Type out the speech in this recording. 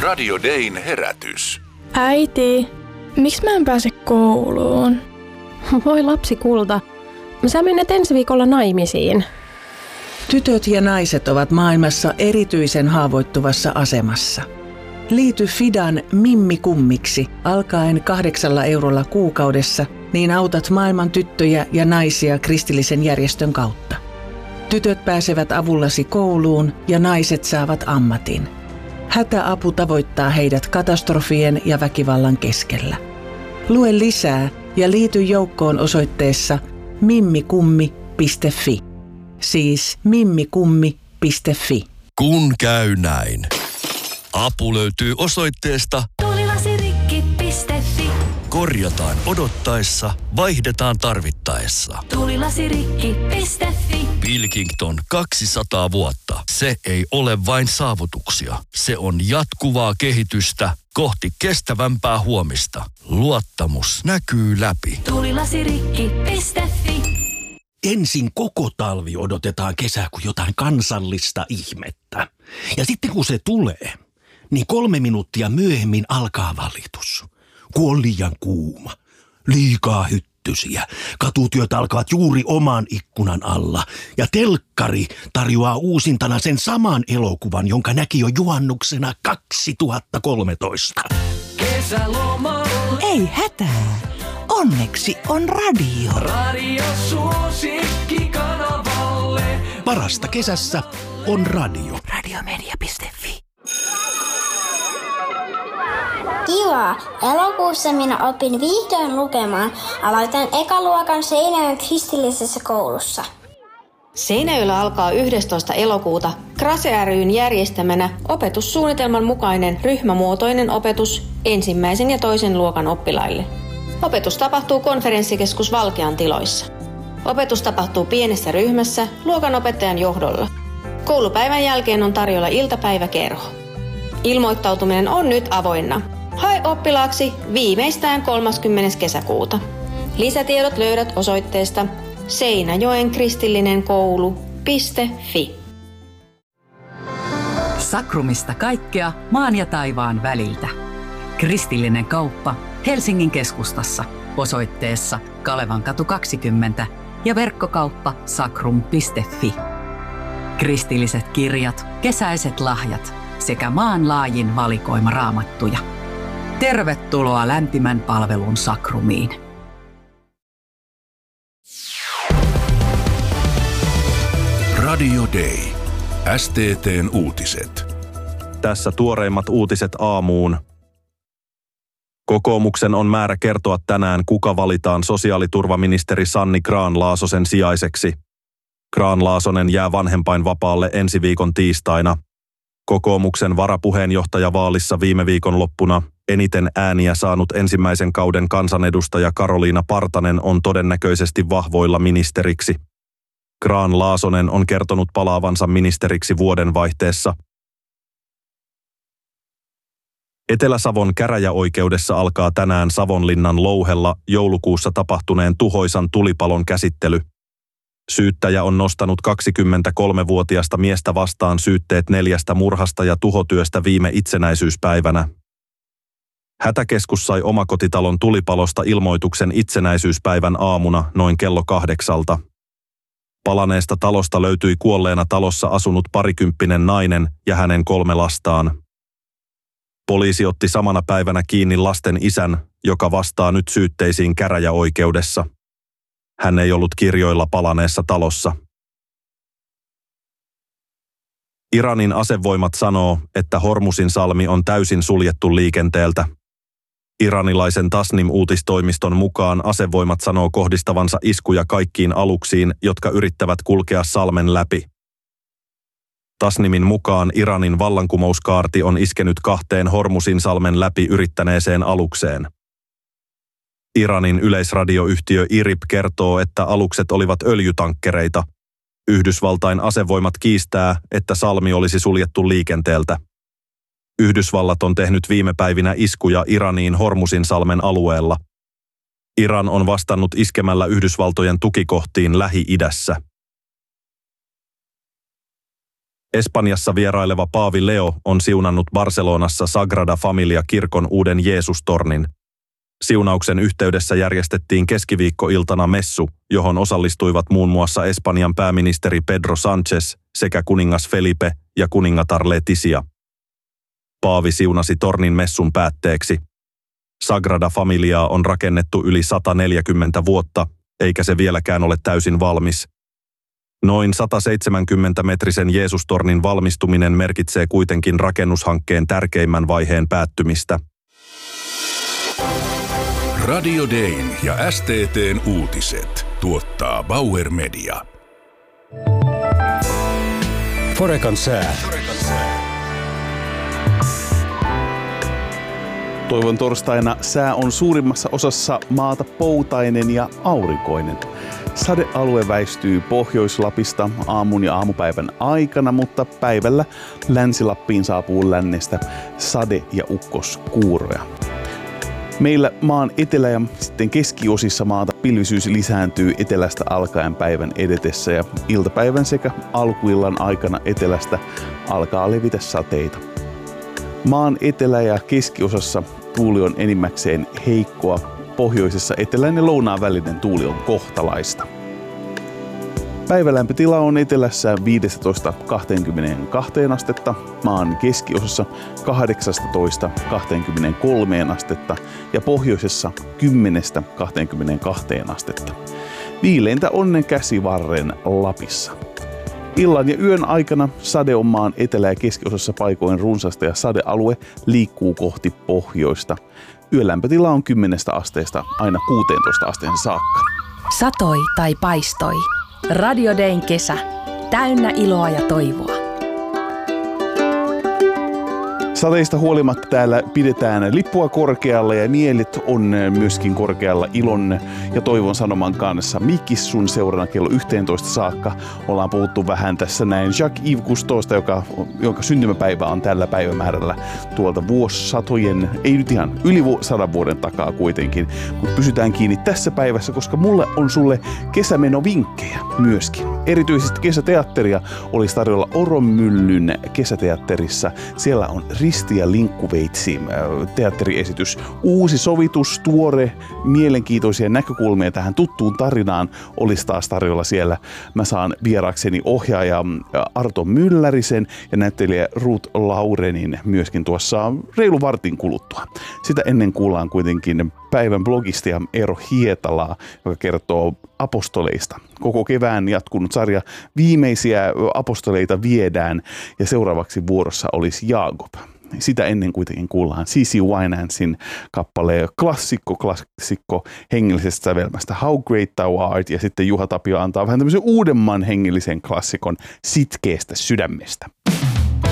Radio Dayn herätys. Äiti, miksi mä en pääse kouluun? Voi lapsi kulta, sä menet ensi viikolla naimisiin. Tytöt ja naiset ovat maailmassa erityisen haavoittuvassa asemassa. Liity Fidan Mimmi Kummiksi alkaen 8 eurolla kuukaudessa, niin autat maailman tyttöjä ja naisia kristillisen järjestön kautta. Tytöt pääsevät avullasi kouluun ja naiset saavat ammatin. Hätäapu tavoittaa heidät katastrofien ja väkivallan keskellä. Lue lisää ja liity joukkoon osoitteessa mimmikummi.fi. Siis mimmikummi.fi. Kun käy näin. Apu löytyy osoitteesta tulilasirikki.fi. Korjataan odottaessa, vaihdetaan tarvittaessa. Tulilasirikki.fi. Pilkington 200 vuotta. Se ei ole vain saavutuksia. Se on jatkuvaa kehitystä kohti kestävämpää huomista. Luottamus näkyy läpi. Tulilasirikki.fi. Ensin koko talvi odotetaan kesää kuin jotain kansallista ihmettä. Ja sitten kun se tulee, niin 3 minuuttia myöhemmin alkaa valitus. Kun on liian kuuma, liikaa hyttysiä, katutyöt alkavat juuri oman ikkunan alla. Ja telkkari tarjoaa uusintana sen saman elokuvan, jonka näki jo juhannuksena 2013. Kesälomalla. Ei hätää. Onneksi on radio. Radio suosikkikanavalle. Parasta kesässä on radio. Radiomedia.fi. Kiva! Elokuussa minä opin vihdoin lukemaan. Aloitan ekaluokan Seinäjoen kristillisessä koulussa. Seinäjoella alkaa 11. elokuuta Krase ry:n järjestämänä opetussuunnitelman mukainen ryhmämuotoinen opetus 1. ja 2. luokan oppilaille. Opetus tapahtuu konferenssikeskus Valkean tiloissa. Opetus tapahtuu pienessä ryhmässä luokanopettajan johdolla. Koulupäivän jälkeen on tarjolla iltapäiväkerho. Ilmoittautuminen on nyt avoinna. Hae oppilaaksi viimeistään 30. kesäkuuta. Lisätiedot löydät osoitteesta Seinäjoen kristillinen koulu.fi. Sakrumista kaikkea maan ja taivaan väliltä. Kristillinen kauppa Helsingin keskustassa osoitteessa Kalevankatu 20 ja verkkokauppa sakrum.fi. Kristilliset kirjat, kesäiset lahjat sekä maanlaajin valikoima raamattuja. Tervetuloa lämpimän palvelun Sakrumiin. Radio Day. STT:n uutiset. Tässä tuoreimmat uutiset aamuun. Kokoomuksen on määrä kertoa tänään, kuka valitaan sosiaaliturvaministeri Sanni Grahn-Laasosen sijaiseksi. Grahn-Laasonen jää vanhempainvapaalle ensi viikon tiistaina. Kokoomuksen varapuheenjohtajavaalissa viime viikon loppuna eniten ääniä saanut ensimmäisen kauden kansanedustaja Karoliina Partanen on todennäköisesti vahvoilla ministeriksi. Grahn-Laasonen on kertonut palaavansa ministeriksi vuodenvaihteessa. Etelä-Savon käräjäoikeudessa alkaa tänään Savonlinnan Louhella joulukuussa tapahtuneen tuhoisan tulipalon käsittely. Syyttäjä on nostanut 23-vuotiasta miestä vastaan syytteet 4 murhasta ja tuhotyöstä viime itsenäisyyspäivänä. Hätäkeskus sai omakotitalon tulipalosta ilmoituksen itsenäisyyspäivän aamuna noin kello 8. Palaneesta talosta löytyi kuolleena talossa asunut parikymppinen nainen ja hänen 3 lastaan. Poliisi otti samana päivänä kiinni lasten isän, joka vastaa nyt syytteisiin käräjäoikeudessa. Hän ei ollut kirjoilla palaneessa talossa. Iranin asevoimat sanoo, että Hormusin salmi on täysin suljettu liikenteeltä. Iranilaisen Tasnim-uutistoimiston mukaan asevoimat sanoo kohdistavansa iskuja kaikkiin aluksiin, jotka yrittävät kulkea salmen läpi. Tasnimin mukaan Iranin vallankumouskaarti on iskenyt 2 Hormusin salmen läpi yrittäneeseen alukseen. Iranin yleisradioyhtiö IRIB kertoo, että alukset olivat öljytankkereita. Yhdysvaltain asevoimat kiistää, että salmi olisi suljettu liikenteeltä. Yhdysvallat on tehnyt viime päivinä iskuja Iraniin Hormusin salmen alueella. Iran on vastannut iskemällä Yhdysvaltojen tukikohtiin Lähi-idässä. Espanjassa vieraileva paavi Leo on siunannut Barcelonassa Sagrada Familia-kirkon uuden Jeesustornin. Siunauksen yhteydessä järjestettiin keskiviikkoiltana messu, johon osallistuivat muun muassa Espanjan pääministeri Pedro Sánchez sekä kuningas Felipe ja kuningatar Letizia. Paavi siunasi tornin messun päätteeksi. Sagrada Familiaa on rakennettu yli 140 vuotta, eikä se vieläkään ole täysin valmis. Noin 170-metrisen Jeesustornin valmistuminen merkitsee kuitenkin rakennushankkeen tärkeimmän vaiheen päättymistä. Radio Dayn ja STT:n uutiset tuottaa Bauer Media. Forecan sää. Toivon torstaina sää on suurimmassa osassa maata poutainen ja aurinkoinen. Sadealue väistyy Pohjois-Lapista aamun ja aamupäivän aikana, mutta päivällä Länsi-Lappiin saapuu lännestä sade- ja ukkoskuuroja. Meillä maan etelä- ja sitten keskiosissa maata pilvisyys lisääntyy etelästä alkaen päivän edetessä ja iltapäivän sekä alkuillan aikana etelästä alkaa levitä sateita. Maan etelä- ja keskiosassa tuuli on enimmäkseen heikkoa, pohjoisessa etelän ja lounaan välinen tuuli on kohtalaista. Päivälämpötila on etelässä 15-22 astetta, maan keskiosassa 18-23 astetta ja pohjoisessa 10-22 astetta. Viileintä onnen käsivarren Lapissa. Illan ja yön aikana sade on maan etelä- ja keskiosassa paikoin runsasta ja sadealue liikkuu kohti pohjoista. Yölämpötila on 10 asteesta aina 16 asteen saakka. Satoi tai paistoi. Radio Dayn kesä. Täynnä iloa ja toivoa. Sateista huolimatta täällä pidetään lippua korkealla ja mielet on myöskin korkealla ilon ja toivon sanoman kanssa. Mikissun seurana kello 11 saakka ollaan puhuttu vähän tässä näin Jacques-Yves Cousteausta, jonka syntymäpäivä on tällä päivämäärällä tuolta vuosisatojen, ei nyt ihan yli 100 vuoden takaa kuitenkin, mutta pysytään kiinni tässä päivässä, koska mulle on sulle kesämenovinkkejä myöskin. Erityisesti kesäteatteria olisi tarjolla Oromyllyn kesäteatterissa. Siellä on Risti ja Linkkuveitsi teatteriesitys. Uusi sovitus, tuore, mielenkiintoisia näkökulmia tähän tuttuun tarinaan olisi taas tarjolla siellä. Mä saan vieraakseni ohjaaja Arto Myllärisen ja näyttelijä Ruth Laurenin myöskin tuossa reilu vartin kuluttua. Sitä ennen kuullaan kuitenkin päivän blogistia Eero Hietalaa, joka kertoo apostoleista. Koko kevään jatkunut sarja viimeisiä apostoleita viedään ja seuraavaksi vuorossa olisi Jaakob. Sitä ennen kuitenkin kuullaan CeCe Winancein kappale klassikko hengellisestä sävelmästä How Great Thou Art, ja sitten Juha Tapio antaa vähän tämmöisen uudemman hengellisen klassikon Sitkeästä sydämestä.